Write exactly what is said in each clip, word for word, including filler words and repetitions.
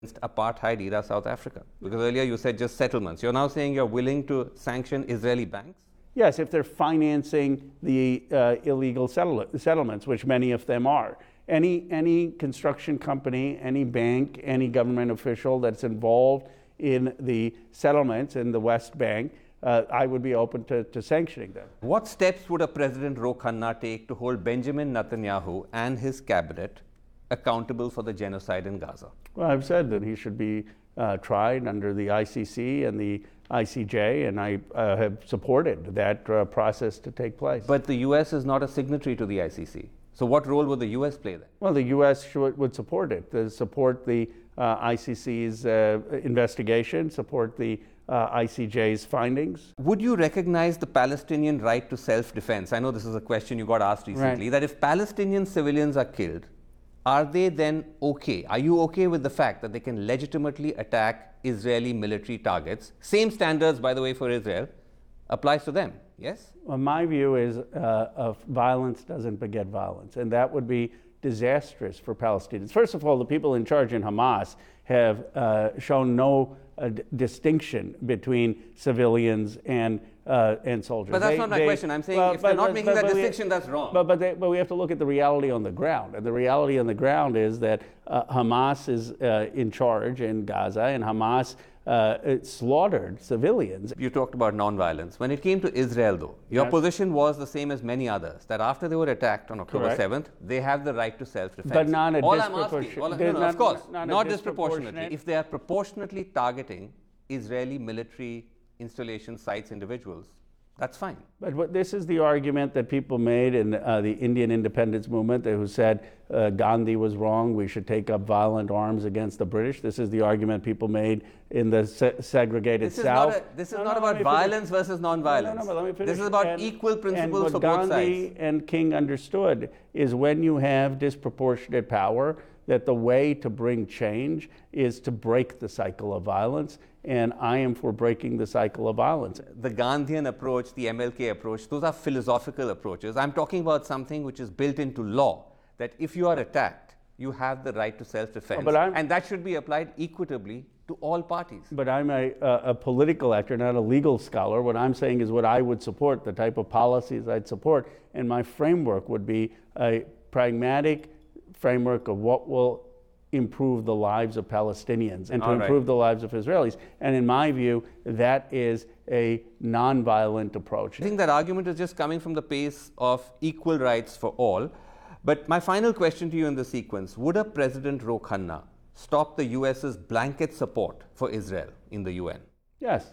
apartheid era South Africa? Because earlier you said just settlements. You're now saying you're willing to sanction Israeli banks? Yes, if they're financing the uh, illegal settle- settlements, which many of them are. Any, any construction company, any bank, any government official that's involved in the settlements in the West Bank, uh, I would be open to, to sanctioning them. What steps would a President Ro Khanna take to hold Benjamin Netanyahu and his cabinet accountable for the genocide in Gaza? Well, I've said that he should be uh, tried under the I C C and the I C J, and I uh, have supported that uh, process to take place. But the U S is not a signatory to the I C C. So what role would the U S play then? Well, the U S should, would support it, to support the uh, I C C's uh, investigation, support the uh, I C J's findings. Would you recognize the Palestinian right to self-defense? I know this is a question you got asked recently, Right. that if Palestinian civilians are killed, are they then okay? Are you okay with the fact that they can legitimately attack Israeli military targets? Same standards, by the way, for Israel applies to them, yes? Well, my view is uh, of violence doesn't beget violence, and that would be disastrous for Palestinians. First of all, the people in charge in Hamas have uh, shown no uh, d- distinction between civilians and uh, and soldiers. But that's They- not my they- question. I'm saying well, if they're but- not but- making that but we- distinction, that's wrong. But but, they, but we have to look at the reality on the ground, and the reality on the ground is that uh, Hamas is uh, in charge in Gaza, and Hamas uh, it slaughtered civilians. You talked about nonviolence. When it came to Israel, though, your Yes. position was the same as many others, that after they were attacked on October Correct. seventh, they have the right to self-defense. But not a all I'm asking, disproportion- all I- there's no, no, of not- course, not not, a disproportionately. disproportionate- If they are proportionately targeting Israeli military installation sites, individuals, that's fine. But what, this is the argument that people made in uh, the Indian independence movement, who said uh, Gandhi was wrong, we should take up violent arms against the British. This is the argument people made in the se- segregated This is South. not, a, this is No, not no, let about me finish. violence versus non-violence. No, no, but let me finish. This is about And- equal principles and for what both Gandhi sides. and King understood is when you have disproportionate power, that the way to bring change is to break the cycle of violence, and I am for breaking the cycle of violence. The Gandhian approach, the M L K approach, those are philosophical approaches. I'm talking about something which is built into law, that if you are attacked, you have the right to self-defense. But I'm- and that should be applied equitably to all parties. But I'm a, a, a political actor, not a legal scholar. What I'm saying is what I would support, the type of policies I'd support, and my framework would be a pragmatic framework of what will improve the lives of Palestinians and to All right. improve the lives of Israelis. And in my view, that is a nonviolent approach. I think that argument is just coming from the pace of equal rights for all. But my final question to you in the sequence, would a President Ro Khanna stop the U S's blanket support for Israel in the U N? Yes.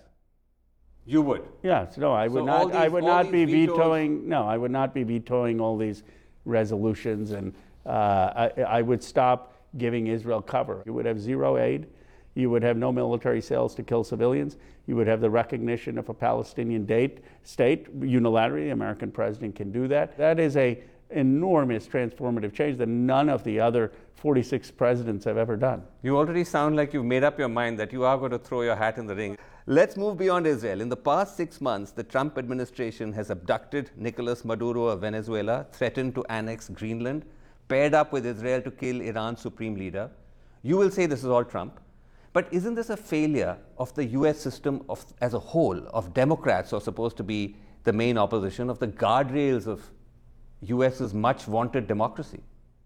You would. Yes, no, I would So all not. I these- would all not be these vetoes- vetoing. No, I would not be vetoing all these resolutions, and uh, I, I would stop giving Israel cover. You would have zero aid. You would have no military sales to kill civilians. You would have the recognition of a Palestinian date, state unilaterally. The American president can do that. That is a enormous transformative change that none of the other forty-six presidents have ever done. You already sound like you've made up your mind that you are going to throw your hat in the ring. Let's move beyond Israel. In the past six months, the Trump administration has abducted Nicolas Maduro of Venezuela, threatened to annex Greenland, paired up with Israel to kill Iran's supreme leader. You will say this is all Trump. But isn't this a failure of the U S system of, as a whole, of Democrats who are supposed to be the main opposition, of the guardrails of U S's much vaunted democracy?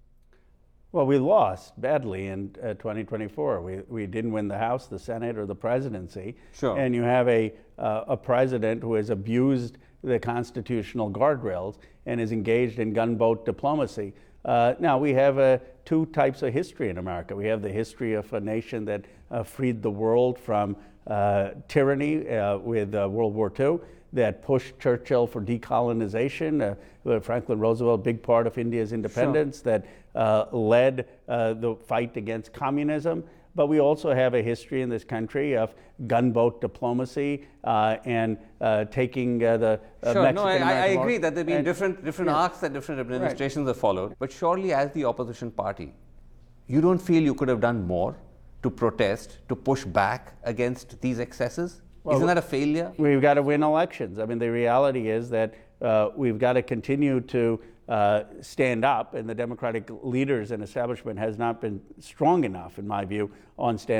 Well, we lost badly in uh, twenty twenty-four. We, we didn't win the House, the Senate, or the presidency. Sure. And you have a, uh, a president who has abused the constitutional guardrails and is engaged in gunboat diplomacy. Uh, now, we have uh, two types of history in America. We have the history of a nation that uh, freed the world from uh, tyranny uh, with uh, World War Two, that pushed Churchill for decolonization, uh, Franklin Roosevelt, a big part of India's independence, Sure. that uh, led uh, the fight against communism. But we also have a history in this country of gunboat diplomacy uh, and uh, taking uh, the uh, Sure, no, I, Mexican I American agree war- that there have been and- different, different yeah. arcs that different administrations have followed. But surely, as the opposition party, you don't feel you could have done more to protest, to push back against these excesses? Well, Isn't that a failure? We've got to win elections. I mean, the reality is that uh, we've got to continue to uh, stand up, and the Democratic leaders and establishment has not been strong enough, in my view, on standing